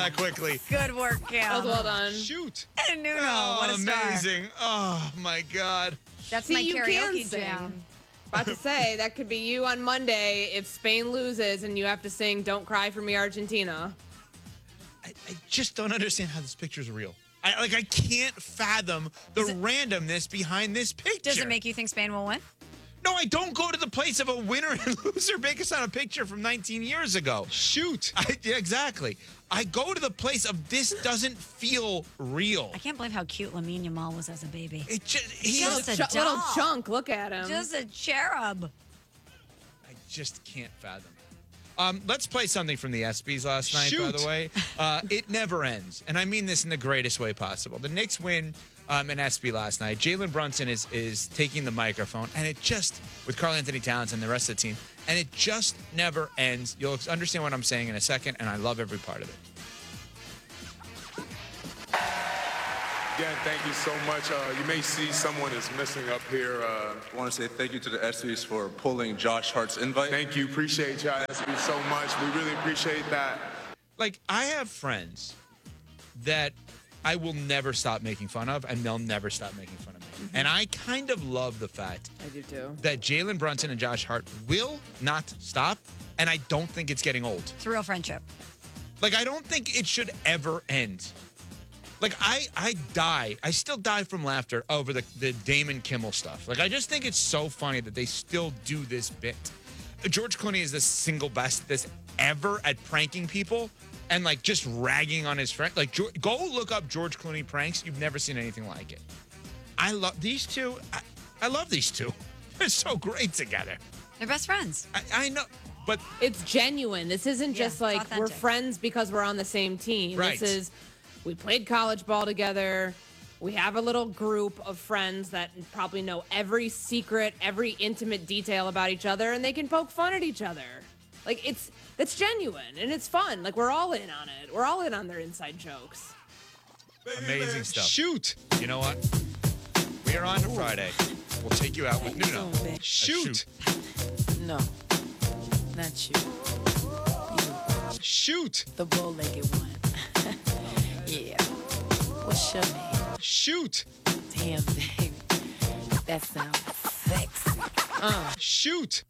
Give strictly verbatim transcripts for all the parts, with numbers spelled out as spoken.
that quickly. Good work, Cam. That was well done. Shoot. And Nuno, Oh, what a star. amazing. Oh, my God. That's See, my you can karaoke sing. jam. About to say, that could be you on Monday if Spain loses and you have to sing Don't Cry for Me, Argentina. I, I just don't understand how this picture's real. I like I can't fathom the it- randomness behind this picture. Does it make you think Spain will win? No, I don't go to the place of a winner and loser based on a picture from nineteen years ago. Shoot. I, yeah, exactly. I go to the place of this doesn't feel real. I can't believe how cute Lamine Yamal was as a baby. It just, he's Just a Ch- little doll. chunk. Look at him. Just a cherub. I just can't fathom. Um, let's play something from the ESPYs last night, by the way. Uh, it never ends. And I mean this in the greatest way possible. The Knicks win um, an ESPY last night. Jalen Brunson is is taking the microphone, and it just, with Karl Anthony Towns and the rest of the team, and it just never ends. You'll understand what I'm saying in a second, and I love every part of it. Again, thank you so much. Uh, you may see someone is missing up here. Uh, I want to say thank you to the ESPYs for pulling Josh Hart's invite. thank you. Appreciate y'all. S B so much. We really appreciate that. Like, I have friends that I will never stop making fun of, and they'll never stop making fun of me. And I kind of love the fact I do too. that Jalen Brunson and Josh Hart will not stop, and I don't think it's getting old. It's a real friendship. Like, I don't think it should ever end. Like, I I die. I still die from laughter over the, the Damon Kimmel stuff. Like, I just think it's so funny that they still do this bit. George Clooney is the single best this ever at pranking people and, like, just ragging on his friend. Like, George, go look up George Clooney pranks. You've never seen anything like it. I love these two. I, I love these two. They're so great together. They're best friends. I, I know, but It's genuine. This isn't Yeah, just like we're authentic. friends because we're on the same team. Right. This is we played college ball together. We have a little group of friends that probably know every secret, every intimate detail about each other, and they can poke fun at each other. Like it's it's genuine and it's fun. Like we're all in on it. We're all in on their inside jokes. amazing stuff. Shoot. You know what? We are on to Friday. We'll take you out with Nuno. A Shoot. No, not you. Shoot. The bow-legged one. Yeah. What's your name? Shoot. Damn, baby. That sounds sexy. Uh. Shoot.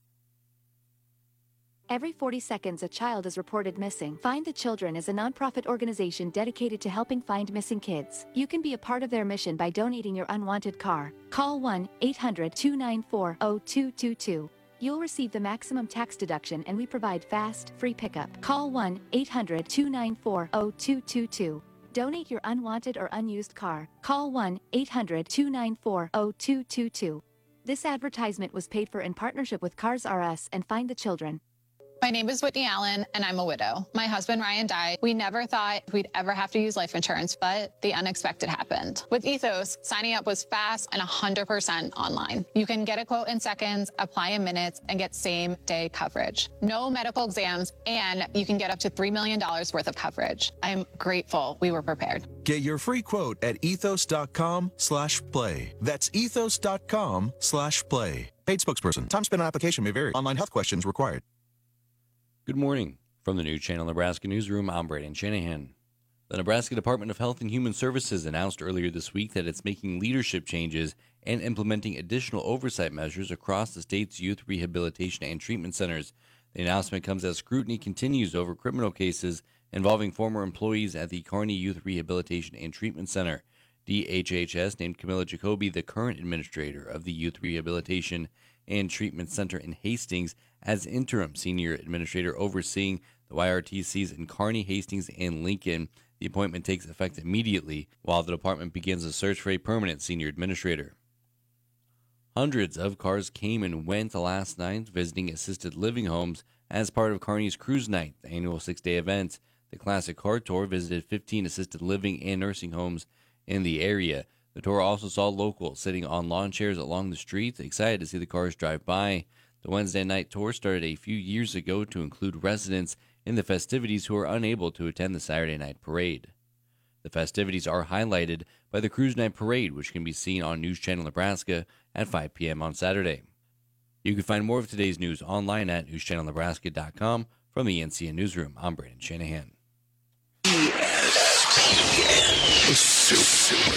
Every forty seconds, a child is reported missing. Find the Children is a nonprofit organization dedicated to helping find missing kids. You can be a part of their mission by donating your unwanted car. Call one eight hundred two nine four zero two two two. You'll receive the maximum tax deduction and we provide fast, free pickup. Call one eight hundred two nine four zero two two two. Donate your unwanted or unused car. Call one eight hundred two nine four zero two two two. This advertisement was paid for in partnership with Cars R Us and Find the Children. My name is Whitney Allen, and I'm a widow. My husband, Ryan, died. We never thought we'd ever have to use life insurance, but the unexpected happened. With Ethos, signing up was fast and one hundred percent online. You can get a quote in seconds, apply in minutes, and get same-day coverage. No medical exams, and you can get up to three million dollars worth of coverage. I'm grateful we were prepared. Get your free quote at ethos.com slash play. That's ethos.com slash play. Paid spokesperson. Time spent on application may vary. Online health questions required. Good morning. From the News Channel Nebraska Newsroom, I'm Braden Shanahan. The Nebraska Department of Health and Human Services announced earlier this week that it's making leadership changes and implementing additional oversight measures across the state's youth rehabilitation and treatment centers. The announcement comes as scrutiny continues over criminal cases involving former employees at the Kearney Youth Rehabilitation and Treatment Center. D H H S named Camilla Jacoby the current administrator of the Youth Rehabilitation and Treatment Center in Hastings as interim senior administrator overseeing the Y R T Cs in Kearney, Hastings, and Lincoln. The appointment takes effect immediately while the department begins a search for a permanent senior administrator. Hundreds of cars came and went last night visiting assisted living homes as part of Kearney's Cruise Night, the annual six-day event. The Classic Car Tour visited fifteen assisted living and nursing homes in the area. The tour also saw locals sitting on lawn chairs along the streets, excited to see the cars drive by. The Wednesday night tour started a few years ago to include residents in the festivities who are unable to attend the Saturday night parade. The festivities are highlighted by the Cruise Night Parade, which can be seen on News Channel Nebraska at five p.m. on Saturday. You can find more of today's news online at news channel nebraska dot com. From the N C N Newsroom, I'm Brandon Shanahan.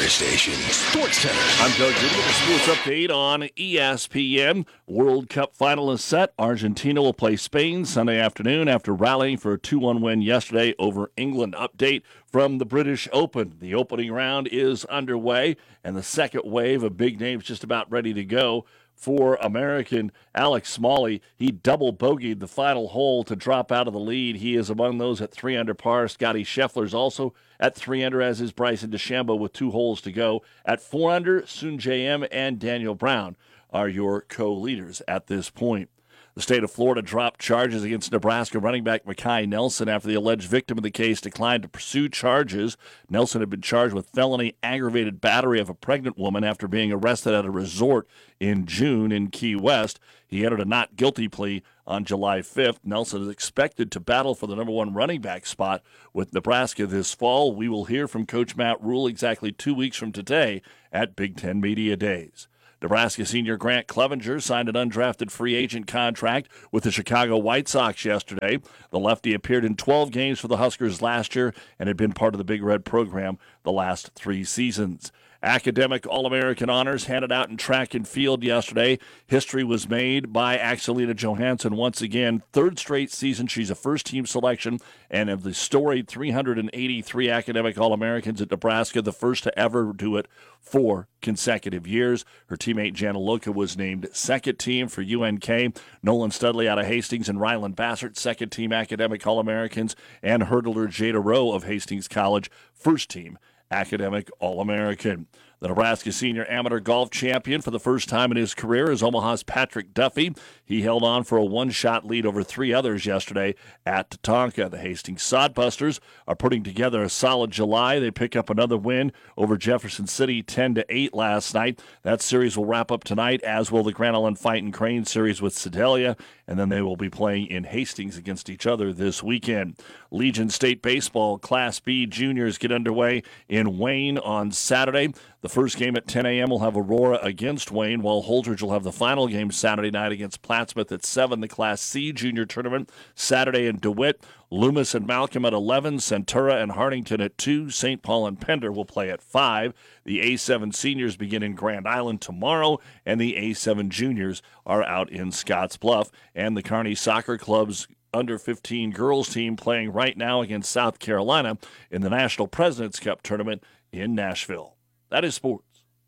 Weather Station, Sports Center. I'm Doug Goodwin with a sports update on E S P N. World Cup final is set. Argentina will play Spain Sunday afternoon after rallying for a two one win yesterday over England. Update from the British Open. The opening round is underway, and the second wave of big names just about ready to go. For American Alex Smalley, he double bogeyed the final hole to drop out of the lead. He is among those at three under par. Scotty Scheffler's also at three under, as is Bryson DeChambeau with two holes to go. At four under, Sun J M and Daniel Brown are your co-leaders at this point. The state of Florida dropped charges against Nebraska running back Mekhi Nelson after the alleged victim of the case declined to pursue charges. Nelson had been charged with felony aggravated battery of a pregnant woman after being arrested at a resort in June in Key West. He entered a not guilty plea on July fifth. Nelson is expected to battle for the number one running back spot with Nebraska this fall. We will hear from Coach Matt Rule exactly two weeks from today at Big Ten Media Days. Nebraska senior Grant Clevenger signed an undrafted free agent contract with the Chicago White Sox yesterday. The lefty appeared in twelve games for the Huskers last year and had been part of the Big Red program the last three seasons. Academic All-American honors handed out in track and field yesterday. History was made by Axelita Johansson once again. Third straight season, she's a first-team selection, and of the storied three hundred eighty-three academic All-Americans at Nebraska, the first to ever do it four consecutive years. Her teammate Jana Loka was named second team for U N K. Nolan Studley out of Hastings and Ryland Bassert, second team academic All-Americans, and hurdler Jada Rowe of Hastings College, first team academic All-American. The Nebraska senior amateur golf champion for the first time in his career is Omaha's Patrick Duffy. He held on for a one-shot lead over three others yesterday at Tatanka. The Hastings Sodbusters are putting together a solid July. They pick up another win over Jefferson City ten to eight last night. That series will wrap up tonight, as will the Grand Island Fighting Crane series with Sedalia, and then they will be playing in Hastings against each other this weekend. Legion State Baseball Class B juniors get underway in Wayne on Saturday. The first game at ten a.m. will have Aurora against Wayne, while Holdridge will have the final game Saturday night against Plattsmouth at seven. The Class C junior tournament Saturday in DeWitt. Loomis and Malcolm at eleven, Centura and Hartington at two, Saint Paul and Pender will play at five. The A seven seniors begin in Grand Island tomorrow, and the A seven juniors are out in Scotts Bluff. And the Kearney Soccer Club's under fifteen girls team playing right now against South Carolina in the National President's Cup tournament in Nashville. That is sports.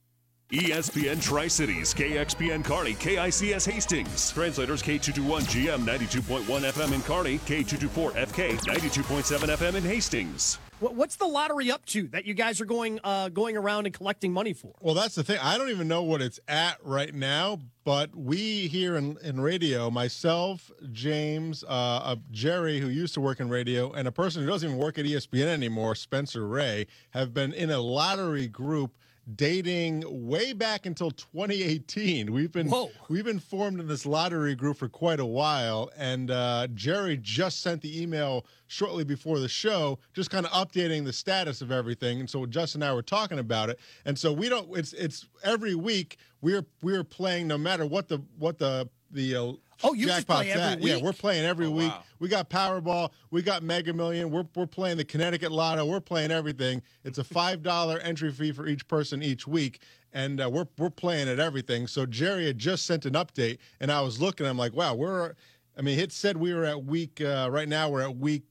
E S P N Tri-Cities, K X P N Kearney, K I C S Hastings. Translators K two twenty-one G M ninety-two point one F M in Kearney, K two twenty-four F K ninety-two point seven F M in Hastings. What's the lottery up to that you guys are going uh, going around and collecting money for? Well, that's the thing. I don't even know what it's at right now, but we here in, in radio, myself, James, uh, uh, Jerry, who used to work in radio, and a person who doesn't even work at E S P N anymore, Spencer Ray, have been in a lottery group dating way back until twenty eighteen. We've been Whoa. we've been formed in this lottery group for quite a while, and uh, Jerry just sent the email shortly before the show, just kind of updating the status of everything. And so Justin and I were talking about it, and so we don't. It's it's every week we're we're playing no matter what the what the the. Uh, Oh, you just play every at. week? Yeah, we're playing every oh, week. Wow. We got Powerball. We got Mega Million. We're we're playing the Connecticut Lotto. We're playing everything. It's a five dollar entry fee for each person each week, and uh, we're we're playing at everything. So Jerry had just sent an update, and I was looking. I'm like, wow, we're. I mean, it said we were at week. Uh, right now, we're at week.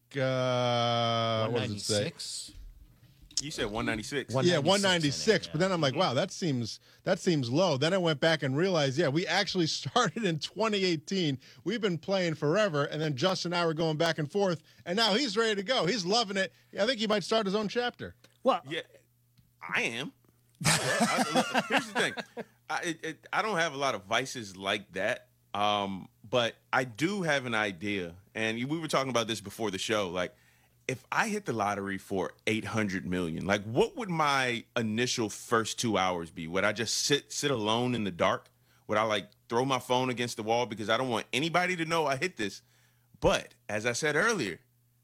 Uh, what does it say? You said one ninety-six. Yeah, one ninety-six. But then I'm like, wow, that seems that seems low. Then I went back and realized, yeah, we actually started in twenty eighteen. We've been playing forever, and then Justin and I were going back and forth, and now he's ready to go. He's loving it. I think he might start his own chapter. Well, yeah, I am. I, here's the thing. I, it, it, I don't have a lot of vices like that, um, but I do have an idea, and we were talking about this before the show, like, if I hit the lottery for eight hundred million, like what would my initial first two hours be? Would I just sit sit alone in the dark? Would I like throw my phone against the wall because I don't want anybody to know I hit this? But as I said earlier,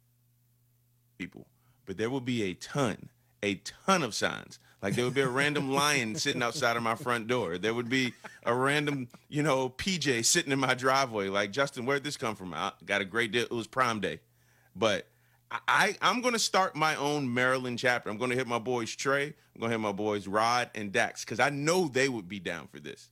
people, but there will be a ton, a ton of signs. Like there would be a random lion sitting outside of my front door. There would be a random, you know, P J sitting in my driveway. Like, Justin, where'd this come from? I got a great deal. It was Prime Day. But I, I'm going to start my own Maryland chapter. I'm going to hit my boys Trey. I'm going to hit my boys Rod and Dax because I know they would be down for this.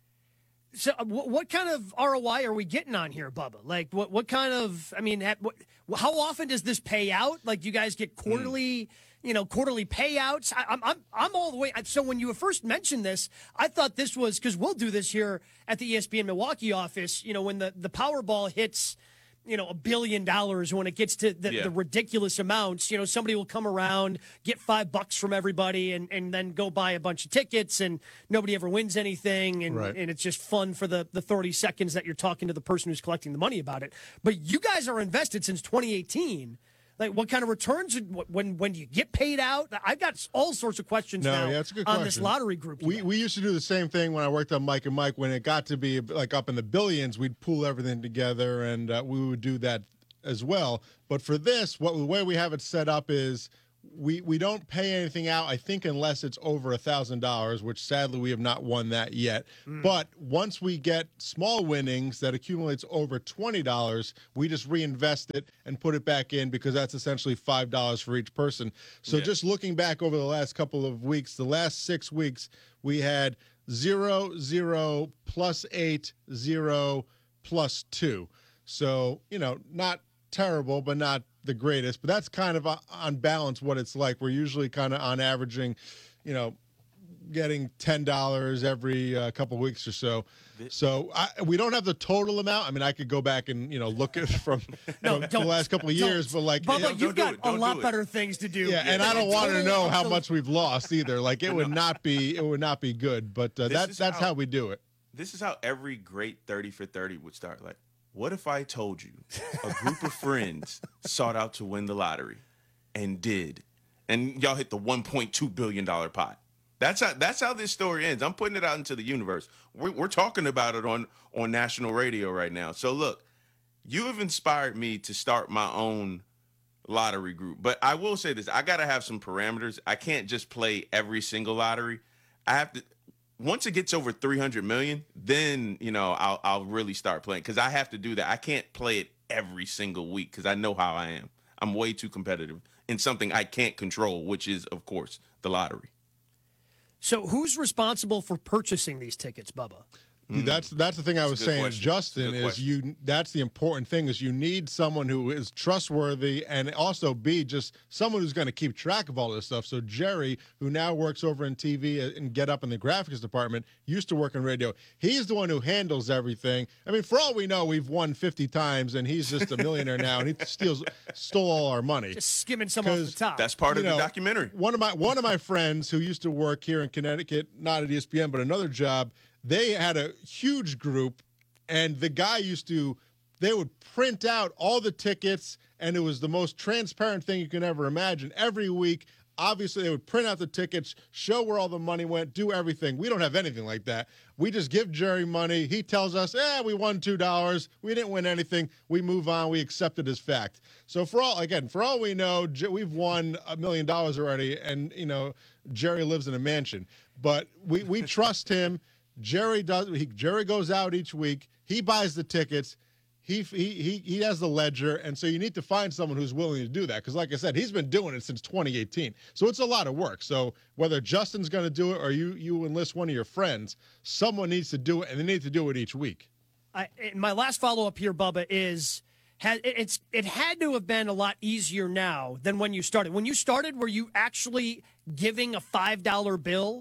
So, uh, what, what kind of R O I are we getting on here, Bubba? Like, what what kind of? I mean, at, what, how often does this pay out? Like, do you guys get quarterly? Mm. You know, quarterly payouts. I, I'm I'm I'm all the way. So when you first mentioned this, I thought this was because we'll do this here at the E S P N Milwaukee office. You know, when the the Powerball hits, you know, a billion dollars, when it gets to the, yeah. the ridiculous amounts, you know, somebody will come around, get five bucks from everybody, and, and then go buy a bunch of tickets, and nobody ever wins anything, and, right. and it's just fun for the, the thirty seconds that you're talking to the person who's collecting the money about it. But you guys are invested since twenty eighteen. Like, what kind of returns, when when do you get paid out? I've got all sorts of questions no, now yeah, that's a good on question. this lottery group. We, we used to do the same thing when I worked on Mike and Mike. When it got to be like up in the billions, we'd pool everything together, and uh, we would do that as well. But for this, what the way we have it set up is we we don't pay anything out, I think, unless it's over a thousand dollars, which sadly we have not won that yet. Mm. But once we get small winnings that accumulates over twenty dollars, we just reinvest it and put it back in, because that's essentially five dollars for each person. So yeah. just looking back over the last couple of weeks, the last six weeks, we had zero, zero, plus eight, zero, plus two. So, you know, not terrible, but not the greatest. But that's kind of on balance what it's like. We're usually kind of on averaging, you know, getting ten dollars every uh, couple weeks or so. So I, we don't have the total amount. I mean, I could go back and, you know, look at from, no, from the last couple of years, but like, Bubba, it, you've got a lot better things to do. Yeah, and I don't want to know how much we've lost either. Like, it would not be, it would not be good. But uh, that's that's how, how we do it. This is how every great thirty for thirty would start. Like, what if I told you a group of friends sought out to win the lottery and did, and y'all hit the one point two billion dollars pot? That's how that's how this story ends. I'm putting it out into the universe. We're, we're talking about it on, on national radio right now. So look, you have inspired me to start my own lottery group. But I will say this. I got to have some parameters. I can't just play every single lottery. I have to. Once it gets over three hundred million, then, you know, I'll I'll really start playing, because I have to do that. I can't play it every single week because I know how I am. I'm way too competitive in something I can't control, which is, of course, the lottery. So who's responsible for purchasing these tickets, Bubba? Mm. That's that's the thing I was saying, question. Justin, is you. That's the important thing, is you need someone who is trustworthy, and also be just someone who's going to keep track of all this stuff. So Jerry, who now works over in T V and Get Up in the graphics department, used to work in radio. He's the one who handles everything. I mean, for all we know, we've won fifty times, and he's just a millionaire now, and he steals stole all our money. Just skimming some off the top. That's part of you know, the documentary. One of my one of my friends who used to work here in Connecticut, not at E S P N, but another job. They had a huge group, and the guy used to, they would print out all the tickets, and it was the most transparent thing you can ever imagine. Every week, obviously, they would print out the tickets, show where all the money went, do everything. We don't have anything like that. We just give Jerry money. He tells us, eh, we won two dollars. We didn't win anything. We move on. We accept it as fact. So for all, again, for all we know, we've won a million dollars already, and, you know, Jerry lives in a mansion. But we, we trust him. Jerry does. He, Jerry goes out each week. He buys the tickets. He he he he has the ledger, and so you need to find someone who's willing to do that. Because, like I said, he's been doing it since twenty eighteen. So it's a lot of work. So whether Justin's going to do it or you you enlist one of your friends, someone needs to do it, and they need to do it each week. I, my last follow up here, Bubba, is had it's it had to have been a lot easier now than when you started. When you started, were you actually giving a five dollar bill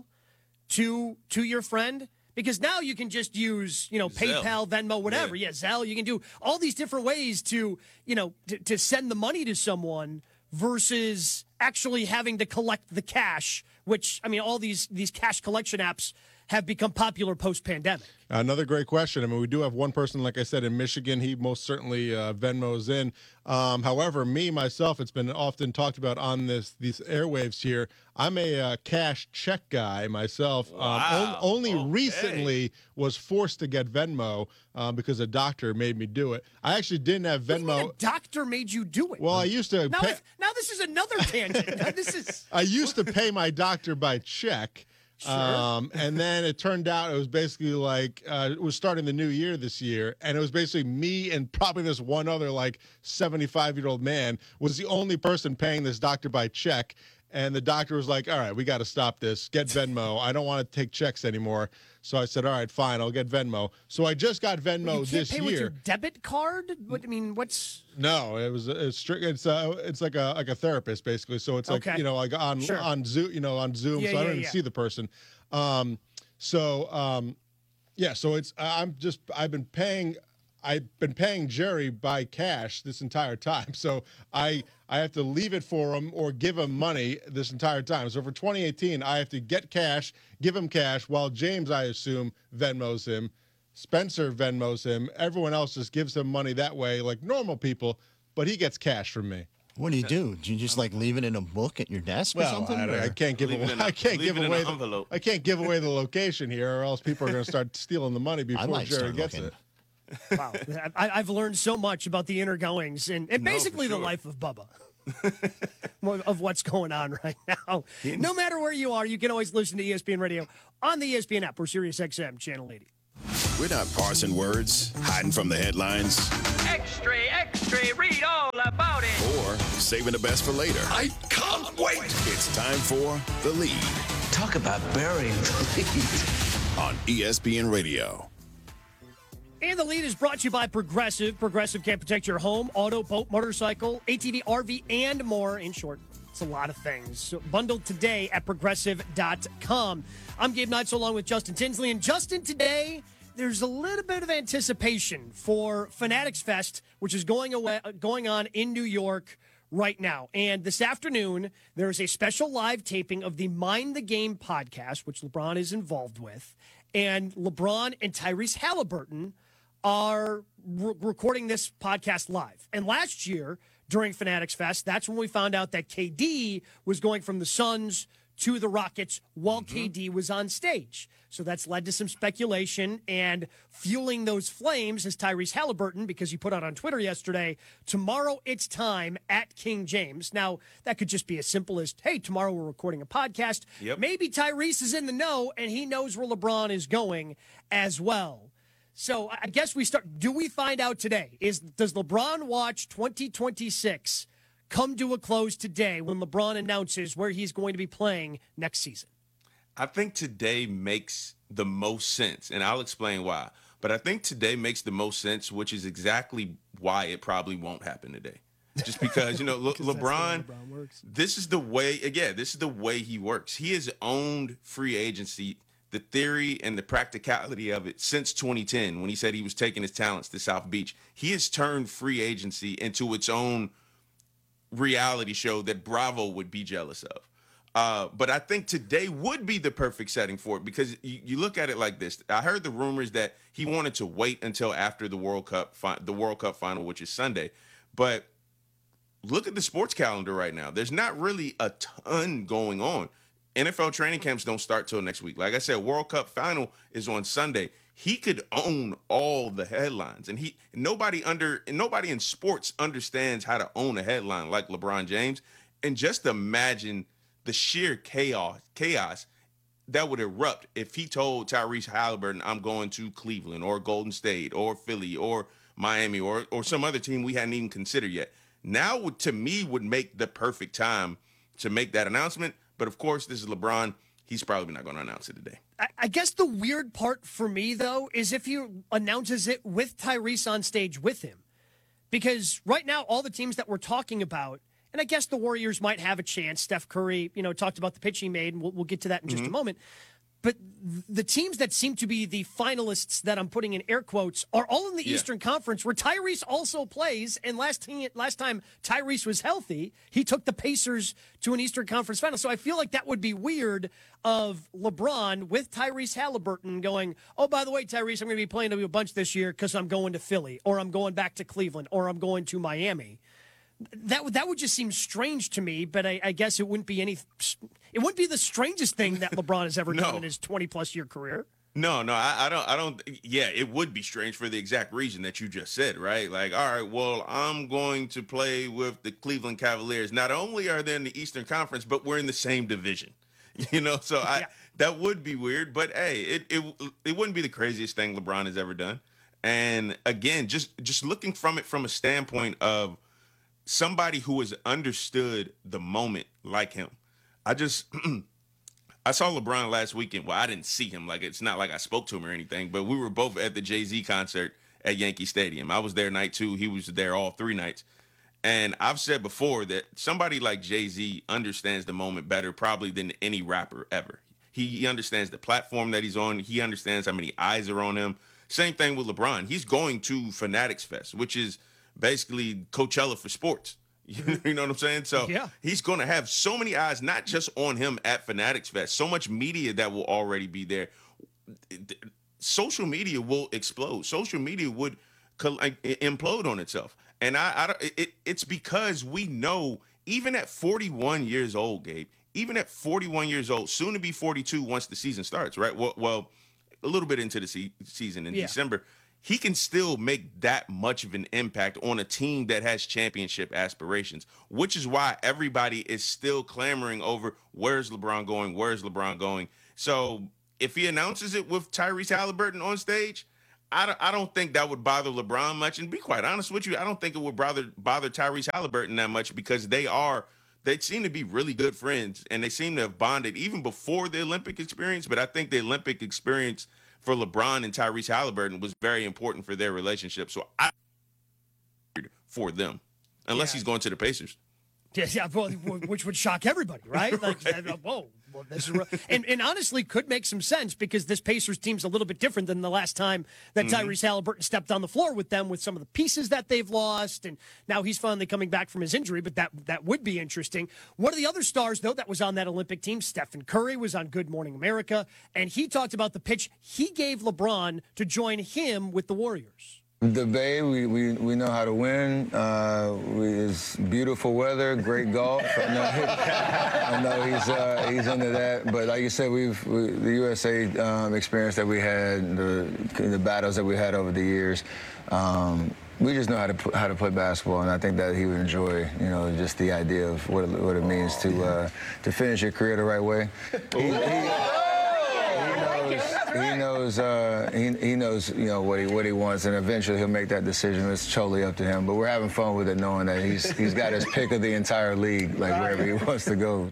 to to your friend? Because now you can just use, you know, Zelle. PayPal, Venmo, whatever. Yeah. yeah, Zelle. You can do all these different ways to, you know, to, to send the money to someone versus actually having to collect the cash, which, I mean, all these these cash collection apps have become popular post-pandemic. Another great question. I mean, we do have one person, like I said, in Michigan. He most certainly uh, Venmos in. Um, however, me, myself, it's been often talked about on this these airwaves here. I'm a uh, cash check guy myself. Wow. Um, on, only okay. recently was forced to get Venmo uh, because a doctor made me do it. I actually didn't have Venmo. A doctor made you do it. Well, I used to. Now, pay- if, now this is another tangent. Now this is. I used to pay my doctor by check. Sure. Um, and then it turned out it was basically like uh, it was starting the new year this year, and it was basically me and probably this one other like seventy-five year old man was the only person paying this doctor by check. And the doctor was like, all right, we got to stop this. Get Venmo. I don't want to take checks anymore. So I said, all right, fine, I'll get Venmo. So I just got Venmo you can't this pay year. with your debit card? What I mean, what's No, it was it's strict. It's uh, it's like a like a therapist basically. So it's like Okay. you know like on Sure. on Zoom, you know on Zoom. Yeah, so I yeah, don't even yeah. see the person. Um, so um, yeah, so it's I'm just I've been paying. I've been paying Jerry by cash this entire time, so I I have to leave it for him or give him money this entire time. So for twenty eighteen, I have to get cash, give him cash, while James, I assume, Venmos him. Spencer Venmos him. Everyone else just gives him money that way, like normal people, but he gets cash from me. What do you do? Do you just like leave it in a book at your desk or Well, something? I, don't- or- I can't give Leave it away. in a- I can't leave give it in away. an The, envelope. I can't give away the location here, or else people are going to start stealing the money before might Jerry start gets looking. it. wow? I, I've learned so much about the inner goings and, and No, for basically the sure. life of Bubba. of what's going on right now. No matter where you are, you can always listen to E S P N Radio on the E S P N app or Sirius X M Channel eighty. We're not parsing words, hiding from the headlines, Extra, extra, read all about it. or saving the best for later. I can't wait. It's time for The Lead. Talk about burying the lead. On E S P N Radio. And the lead is brought to you by Progressive. Progressive can protect your home, auto, boat, motorcycle, A T V, R V, and more. In short, it's a lot of things. So bundled today at progressive dot com. I'm Gabe Knights along with Justin Tinsley. And Justin, today, there's a little bit of anticipation for Fanatics Fest, which is going away, going on in New York right now. And this afternoon, there is a special live taping of the Mind the Game podcast, which LeBron is involved with. And LeBron and Tyrese Halliburton are re- recording this podcast live. And last year, during Fanatics Fest, that's when we found out that K D was going from the Suns to the Rockets while K D was on stage. So that's led to some speculation and fueling those flames as Tyrese Halliburton, because he put out on Twitter yesterday, tomorrow it's time at King James. Now, that could just be as simple as, hey, tomorrow we're recording a podcast. Yep. Maybe Tyrese is in the know and he knows where LeBron is going as well. So I guess we start. Do we find out today? Is does LeBron watch twenty twenty-six come to a close today when LeBron announces where he's going to be playing next season? I think today makes the most sense, and I'll explain why. But I think today makes the most sense, which is exactly why it probably won't happen today. Just because, you know, Le- 'Cause that's the way LeBron, LeBron works. this is the way, again, this is the way he works. He has owned free agency, the theory and the practicality of it since twenty ten, when he said he was taking his talents to South Beach. He has turned free agency into its own reality show that Bravo would be jealous of. Uh, but I think today would be the perfect setting for it, because you, you look at it like this. I heard the rumors that he wanted to wait until after the World Cup, fi- the World Cup final, which is Sunday. But look at the sports calendar right now. There's not really a ton going on. N F L training camps don't start till next week. Like I said, World Cup final is on Sunday. He could own all the headlines, and he nobody under nobody in sports understands how to own a headline like LeBron James. And just imagine the sheer chaos chaos that would erupt if he told Tyrese Halliburton, I'm going to Cleveland or Golden State or Philly or Miami or or some other team we hadn't even considered yet. Now, would, to me, would make the perfect time to make that announcement. But of course, this is LeBron. He's probably not going to announce it today. I, I guess the weird part for me, though, is if he announces it with Tyrese on stage with him. Because right now, all the teams that we're talking about, and I guess the Warriors might have a chance. Steph Curry, you know, talked about the pitch he made, and we'll, we'll get to that in just Mm-hmm. a moment. But the teams that seem to be the finalists that I'm putting in air quotes are all in the Yeah. Eastern Conference, where Tyrese also plays. And last thing, last time Tyrese was healthy, he took the Pacers to an Eastern Conference final. So I feel like that would be weird of LeBron with Tyrese Halliburton going, oh, by the way, Tyrese, I'm going to be playing a bunch this year because I'm going to Philly, or I'm going back to Cleveland, or I'm going to Miami. That would that would just seem strange to me, but I, I guess it wouldn't be any. It wouldn't be the strangest thing that LeBron has ever No. done in his twenty plus year career. No, no, I, I don't. I don't. Yeah, it would be strange for the exact reason that you just said, right? Like, all right, well, I'm going to play with the Cleveland Cavaliers. Not only are they in the Eastern Conference, but we're in the same division. You know, so I yeah. that would be weird. But hey, it, it it wouldn't be the craziest thing LeBron has ever done. And again, just just looking from it from a standpoint of somebody who has understood the moment like him. I just I saw LeBron last weekend. Well, I didn't see him. Like, it's not like I spoke to him or anything, but we were both at the Jay-Z concert at Yankee Stadium. I was there night two. He was there all three nights. And I've said before that somebody like Jay-Z understands the moment better probably than any rapper ever. He, he understands the platform that he's on. He understands how many eyes are on him. Same thing with LeBron. He's going to Fanatics Fest, which is basically Coachella for sports. You know what I'm saying? So yeah. he's going to have so many eyes, not just on him at Fanatics Fest, so much media that will already be there. Social media will explode. Social media would implode on itself. And I, I it, it's because we know, even at forty-one years old, Gabe, even at forty-one years old, soon to be forty-two once the season starts, right? Well, well a little bit into the se- season in yeah. December, he can still make that much of an impact on a team that has championship aspirations, which is why everybody is still clamoring over where's LeBron going, where's LeBron going. So if he announces it with Tyrese Halliburton on stage, I don't, I don't think that would bother LeBron much. And be quite honest with you, I don't think it would bother bother Tyrese Halliburton that much because they are they seem to be really good friends and they seem to have bonded even before the Olympic experience. But I think the Olympic experience for LeBron and Tyrese Halliburton was very important for their relationship. So I for them, unless yeah. he's going to the Pacers. Yeah, yeah, well, which would shock everybody, right? Like, right. Whoa. Well, this is real. and, and honestly could make some sense because this Pacers team's a little bit different than the last time that mm-hmm. Tyrese Halliburton stepped on the floor with them with some of the pieces that they've lost. And now he's finally coming back from his injury, but that that would be interesting. One of the other stars, though, that was on that Olympic team, Stephen Curry, was on Good Morning America, and he talked about the pitch he gave LeBron to join him with the Warriors. The Bay, we, we, we know how to win. Uh, we, it's beautiful weather, great golf. I know, I know he's uh, he's into that. But like you said, we've we, the U S A um, experience that we had, the the battles that we had over the years. Um, we just know how to how to play basketball, and I think that he would enjoy, you know, just the idea of what it, what it means to uh, to finish your career the right way. He, he, He knows, uh, he, he knows, you know, what he what he wants, and eventually he'll make that decision. It's totally up to him. But we're having fun with it, knowing that he's he's got his pick of the entire league, like wherever he wants to go.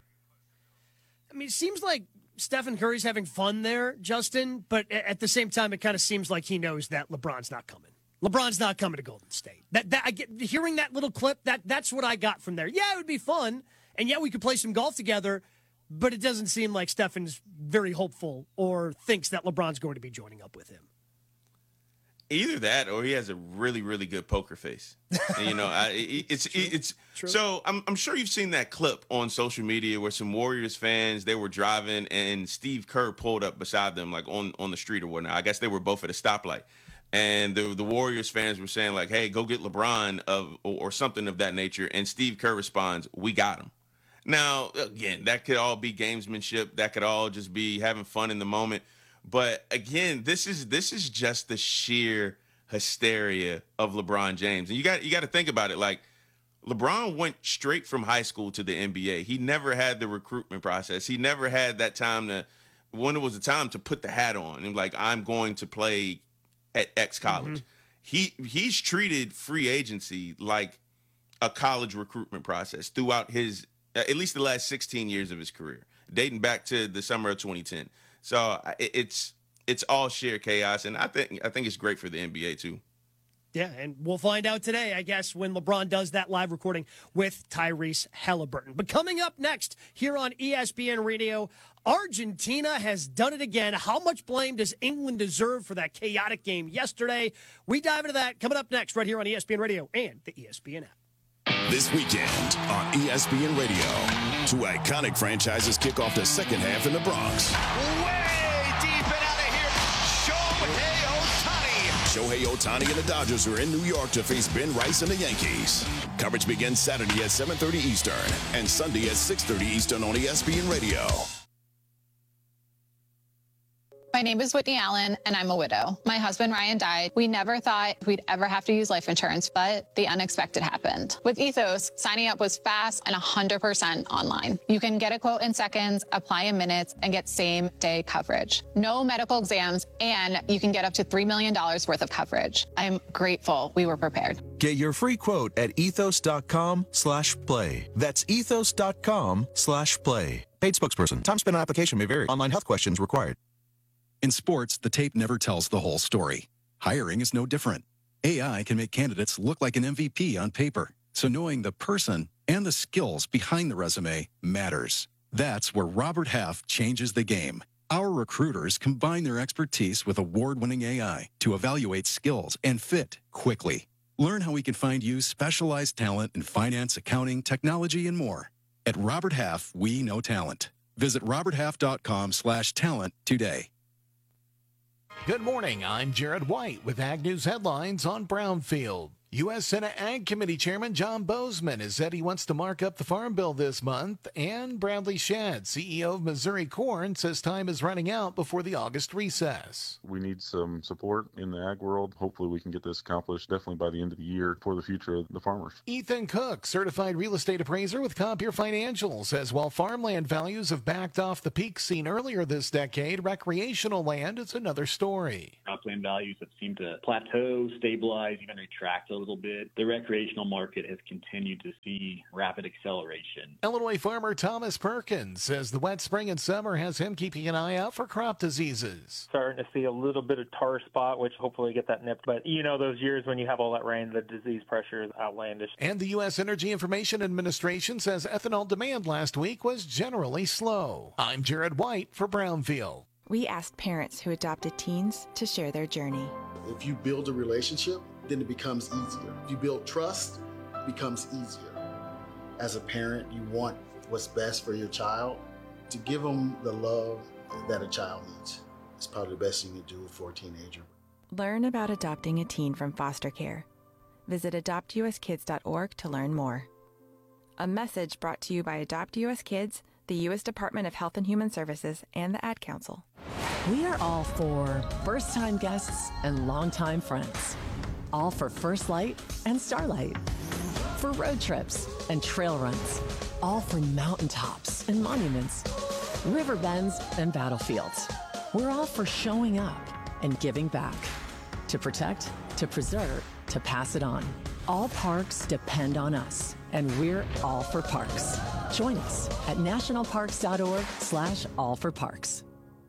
I mean, it seems like Stephen Curry's having fun there, Justin. But at the same time, it kind of seems like he knows that LeBron's not coming. LeBron's not coming to Golden State. That that I get hearing that little clip. That that's what I got from there. Yeah, it would be fun, and yeah, we could play some golf together. But it doesn't seem like Stephen's very hopeful or thinks that LeBron's going to be joining up with him. Either that, or he has a really, really good poker face. And, you know, I, it, it's True. it's True. So I'm I'm sure you've seen that clip on social media where some Warriors fans, they were driving and Steve Kerr pulled up beside them, like on on the street or whatnot. I guess they were both at a stoplight, and the the Warriors fans were saying like, "Hey, go get LeBron," of or, or something of that nature. And Steve Kerr responds, "We got him." Now, again, that could all be gamesmanship. That could all just be having fun in the moment. But again, this is this is just the sheer hysteria of LeBron James. And you got you got to think about it. Like, LeBron went straight from high school to the N B A. He never had the recruitment process. He never had that time to, when it was a time to put the hat on and like, I'm going to play at X college. Mm-hmm. He he's treated free agency like a college recruitment process throughout his at least the last sixteen years of his career, dating back to the summer of twenty ten. So it's it's all sheer chaos, and I think I think it's great for the N B A too. Yeah, and we'll find out today, I guess, when LeBron does that live recording with Tyrese Halliburton. But coming up next here on E S P N Radio, Argentina has done it again. How much blame does England deserve for that chaotic game yesterday? We dive into that coming up next right here on E S P N Radio and the E S P N app. This weekend on E S P N Radio, two iconic franchises kick off the second half in the Bronx. Way deep and out of here, Shohei Ohtani. Shohei Ohtani and the Dodgers are in New York to face Ben Rice and the Yankees. Coverage begins Saturday at seven thirty Eastern and Sunday at six thirty Eastern on E S P N Radio. My name is Whitney Allen, and I'm a widow. My husband, Ryan, died. We never thought we'd ever have to use life insurance, but the unexpected happened. With Ethos, signing up was fast and one hundred percent online. You can get a quote in seconds, apply in minutes, and get same-day coverage. No medical exams, and you can get up to three million dollars worth of coverage. I'm grateful we were prepared. Get your free quote at ethos.com slash play. That's ethos.com slash play. Paid spokesperson. Time spent on application may vary. Online health questions required. In sports, the tape never tells the whole story. Hiring is no different. A I can make candidates look like an M V P on paper, so knowing the person and the skills behind the resume matters. That's where Robert Half changes the game. Our recruiters combine their expertise with award-winning A I to evaluate skills and fit quickly. Learn how we can find you specialized talent in finance, accounting, technology, and more. At Robert Half, we know talent. Visit roberthalf.com slash talent today. Good morning. I'm Jared White with Ag News Headlines on Brownfield. U S Senate Ag Committee Chairman John Bozeman has said he wants to mark up the Farm Bill this month, and Bradley Shadd, C E O of Missouri Corn, says time is running out before the August recess. We need some support in the ag world. Hopefully we can get this accomplished definitely by the end of the year for the future of the farmers. Ethan Cook, certified real estate appraiser with Compeer Financial, says while farmland values have backed off the peak seen earlier this decade, recreational land is another story. Cropland values have seemed to plateau, stabilize, even retract a little bit. The recreational market has continued to see rapid acceleration. Illinois farmer Thomas Perkins says the wet spring and summer has him keeping an eye out for crop diseases. Starting to see a little bit of tar spot, which hopefully get that nipped. But you know, those years when you have all that rain, the disease pressure is outlandish. And the U S Energy Information Administration says ethanol demand last week was generally slow. I'm Jared White for Brownfield. We asked parents who adopted teens to share their journey. If you build a relationship, then it becomes easier. If you build trust, it becomes easier. As a parent, you want what's best for your child. To give them the love that a child needs is probably the best thing you can do for a teenager. Learn about adopting a teen from foster care. Visit adopt u s kids dot org to learn more. A message brought to you by Adopt U S Kids, the U S Department of Health and Human Services, and the Ad Council. We are all for first-time guests and longtime friends. All for First Light and Starlight. For road trips and trail runs. All for mountaintops and monuments. River bends and battlefields. We're all for showing up and giving back. To protect, to preserve, to pass it on. All parks depend on us, and we're all for parks. Join us at nationalparks.org slash all for parks.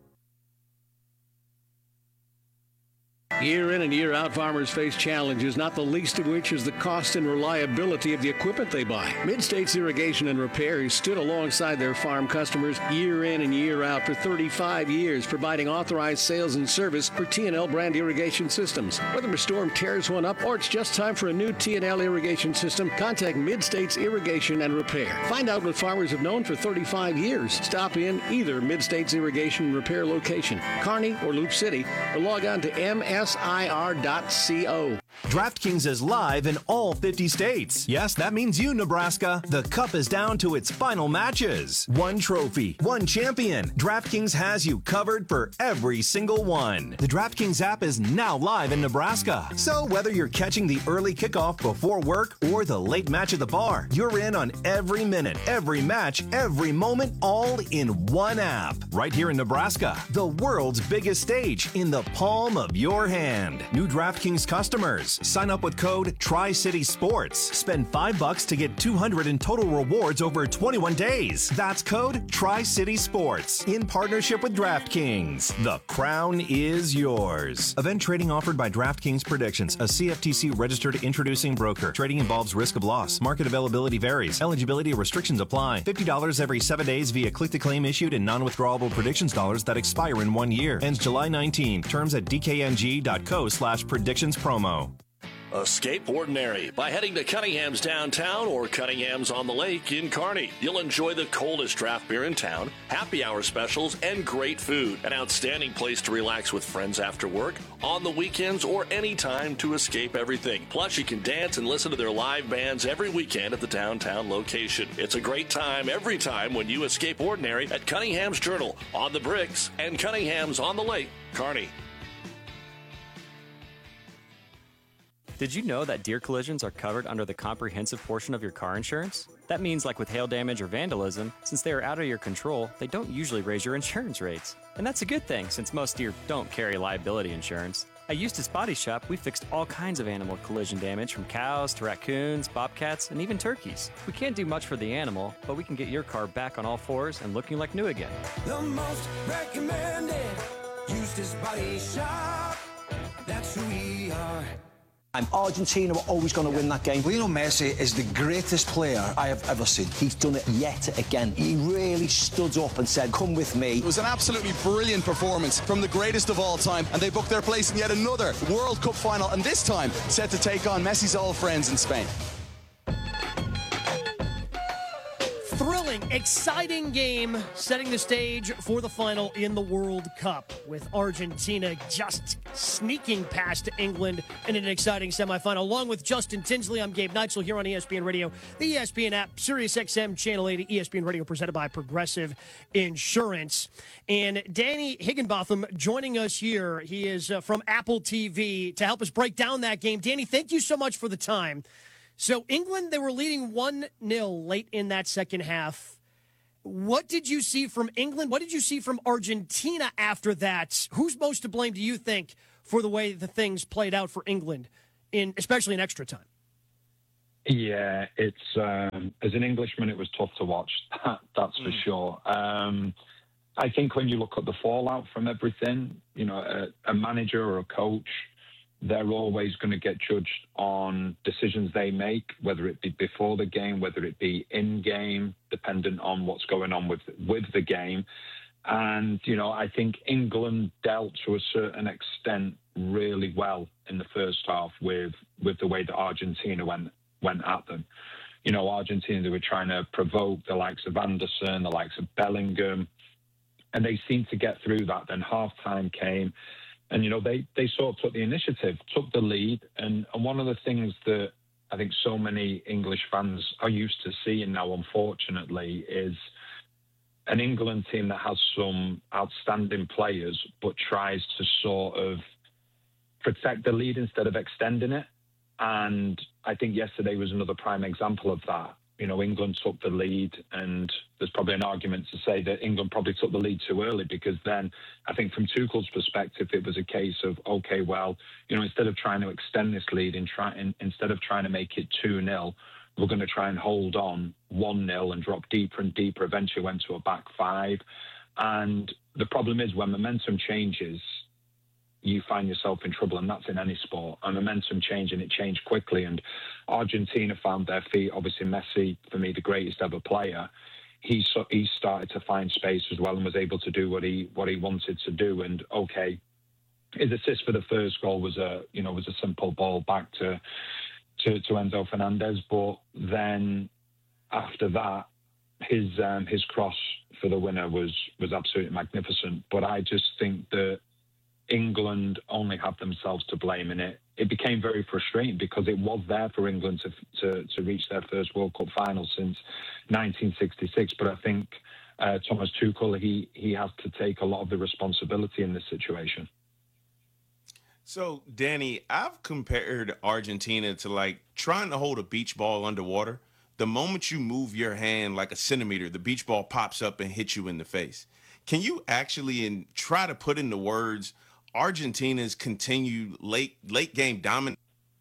Year in and year out, farmers face challenges, not the least of which is the cost and reliability of the equipment they buy. Mid-States Irrigation and Repair has stood alongside their farm customers year in and year out for thirty-five years, providing authorized sales and service for T and L brand irrigation systems. Whether a storm tears one up or it's just time for a new T and L irrigation system, contact Mid-States Irrigation and Repair. Find out what farmers have known for thirty-five years. Stop in either Mid-States Irrigation and Repair location, Kearney or Loop City, or log on to M S I R dot co. DraftKings is live in all fifty states. Yes, that means you, Nebraska. The Cup is down to its final matches. One trophy, one champion. DraftKings has you covered for every single one. The DraftKings app is now live in Nebraska. So whether you're catching the early kickoff before work or the late match at the bar, you're in on every minute, every match, every moment, all in one app. Right here in Nebraska, the world's biggest stage in the palm of your hand. New DraftKings customers, sign up with code Tri-City Sports. Spend five bucks to get two hundred in total rewards over twenty-one days. That's code Tri-City Sports in partnership with DraftKings. The crown is yours. Event trading offered by DraftKings Predictions, a C F T C registered introducing broker. Trading involves risk of loss. Market availability varies. Eligibility restrictions apply. fifty dollars every seven days via click-to-claim issued and non-withdrawable predictions dollars that expire in one year. Ends July nineteenth. Terms at dkng.co slash predictions promo. Escape ordinary by heading to Cunningham's downtown or Cunningham's on the lake in Kearney. You'll enjoy the coldest draft beer in town, happy hour specials, and great food. An outstanding place to relax with friends after work, on the weekends, or any time to escape everything. Plus, you can dance and listen to their live bands every weekend at the downtown location. It's a great time every time when you escape ordinary at Cunningham's Journal, on the Bricks, and Cunningham's on the lake, Kearney. Did you know that deer collisions are covered under the comprehensive portion of your car insurance? That means, like with hail damage or vandalism, since they are out of your control, they don't usually raise your insurance rates. And that's a good thing, since most deer don't carry liability insurance. At Eustace Body Shop, we fixed all kinds of animal collision damage, from cows to raccoons, bobcats, and even turkeys. We can't do much for the animal, but we can get your car back on all fours and looking like new again. The most recommended Eustace Body Shop. That's who we are. And Argentina were always going to win that game. Lionel Messi is the greatest player I have ever seen. He's done it yet again. He really stood up and said, come with me. It was an absolutely brilliant performance from the greatest of all time, and they booked their place in yet another World Cup final, and this time set to take on Messi's old friends in Spain. Thrilling, exciting game setting the stage for the final in the World Cup, with Argentina just sneaking past England in an exciting semifinal. Along with Justin Tinsley, I'm Gabe Neitzel here on E S P N Radio, the E S P N app, Sirius X M Channel eighty, E S P N Radio presented by Progressive Insurance. And Danny Higginbotham joining us here. He is uh, from Apple T V to help us break down that game. Danny, thank you so much for the time. So England, they were leading one nil late in that second half. What did you see from England? What did you see from Argentina after that? Who's most to blame, do you think, for the way the things played out for England, in especially in extra time? Yeah, it's um, as an Englishman, it was tough to watch. That, that's for mm. sure. Um, I think when you look at the fallout from everything, you know, a, a manager or a coach, they're always going to get judged on decisions they make, whether it be before the game, whether it be in game, dependent on what's going on with with the game. And, you know, I think England dealt to a certain extent really well in the first half with with the way that Argentina went went at them. You know, Argentina, they were trying to provoke the likes of Anderson, the likes of Bellingham, and they seemed to get through that. Then halftime came. And, you know, they, they sort of took the initiative, took the lead. And, and one of the things that I think so many English fans are used to seeing now, unfortunately, is an England team that has some outstanding players, but tries to sort of protect the lead instead of extending it. And I think yesterday was another prime example of that. You know, England took the lead, and there's probably an argument to say that England probably took the lead too early, because then I think from Tuchel's perspective, it was a case of, okay, well, you know, instead of trying to extend this lead and try and instead of trying to make it two nil, we're going to try and hold on one nil and drop deeper and deeper. Eventually went to a back five. And the problem is when momentum changes, you find yourself in trouble, and that's in any sport. And momentum changed, and it changed quickly. And Argentina found their feet. Obviously, Messi, for me, the greatest ever player. He he started to find space as well and was able to do what he what he wanted to do. And okay, his assist for the first goal was a you know was a simple ball back to to, to Enzo Fernandez. But then after that, his um, his cross for the winner was was absolutely magnificent. But I just think that England only have themselves to blame in it. It became very frustrating because it was there for England to to, to reach their first World Cup final since nineteen sixty-six. But I think uh, Thomas Tuchel, he he has to take a lot of the responsibility in this situation. So, Danny, I've compared Argentina to like trying to hold a beach ball underwater. The moment you move your hand like a centimeter, the beach ball pops up and hits you in the face. Can you actually and try to put into words Argentina's continued late late game dominance?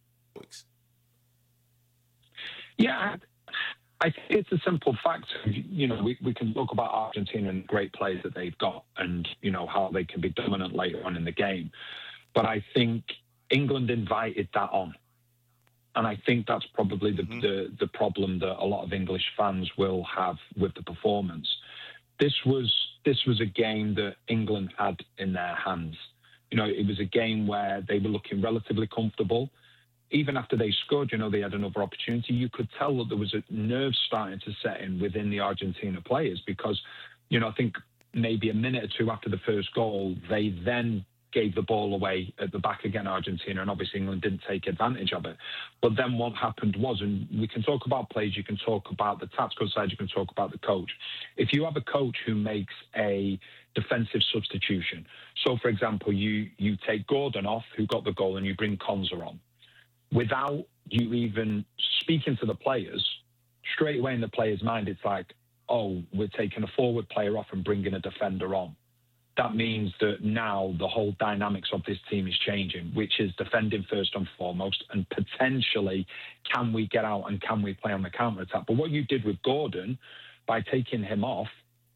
Yeah, I think it's a simple fact. You know, we, we can talk about Argentina and great plays that they've got and, you know, how they can be dominant later on in the game. But I think England invited that on. And I think that's probably the, mm-hmm. the, the problem that a lot of English fans will have with the performance. This was this was a game that England had in their hands. You know, it was a game where they were looking relatively comfortable. even after they scored, you know, they had another opportunity. You could tell that there was a nerve starting to set in within the Argentina players because, you know, I think maybe a minute or two after the first goal, they then gave the ball away at the back again, Argentina, and obviously England didn't take advantage of it. But then what happened was, and we can talk about plays, you can talk about the tactical side, you can talk about the coach. If you have a coach who makes a defensive substitution, so for example, you you take Gordon off, who got the goal, and you bring Konza on, without you even speaking to the players, straight away in the player's mind, it's like, oh, we're taking a forward player off and bringing a defender on. That means that now the whole dynamics of this team is changing, which is defending first and foremost, and potentially can we get out and can we play on the counter-attack? But what you did with Gordon, by taking him off,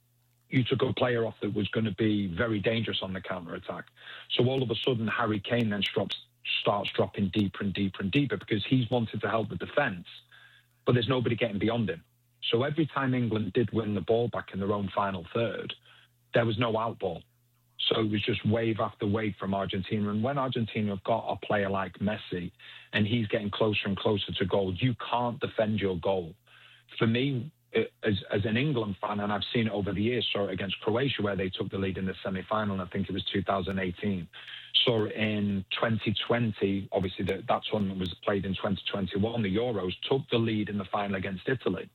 you took a player off that was going to be very dangerous on the counter-attack. So all of a sudden, Harry Kane then drops, starts dropping deeper and deeper and deeper because he's wanted to help the defence, but there's nobody getting beyond him. So every time England did win the ball back in their own final third, there was no out ball. So it was just wave after wave from Argentina. And when Argentina have got a player like Messi and he's getting closer and closer to goal, you can't defend your goal. For me, as, as an England fan, and I've seen it over the years, saw it against Croatia where they took the lead in the semi-final, and I think it was two thousand eighteen. Saw it in twenty twenty, obviously the, that tournament was played in twenty twenty-one, the Euros, took the lead in the final against Italy.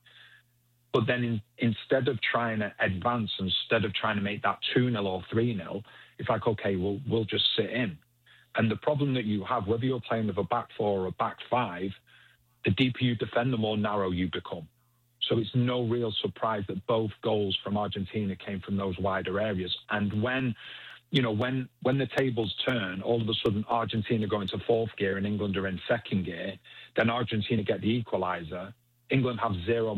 But then in, instead of trying to advance, instead of trying to make that two nil or three nil, it's like, okay, we'll, we'll just sit in. And the problem that you have, whether you're playing with a back four or a back five, the deeper you defend, the more narrow you become. So it's no real surprise that both goals from Argentina came from those wider areas. And when, you know, when, when the tables turn, all of a sudden Argentina go into fourth gear and England are in second gear, then Argentina get the equaliser. England have zero